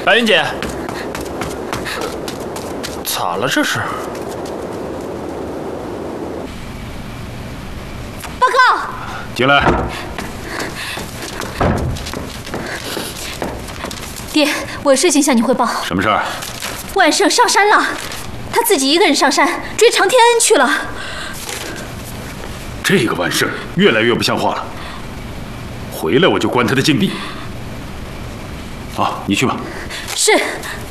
白云姐，咋了这是？ 报告。 进来。 爹，我有事情向你汇报。 什么事儿？ 万胜上山了，他自己一个人上山追常天恩去了。 这个万胜越来越不像话了，回来我就关他的禁闭。啊，你去吧。 是。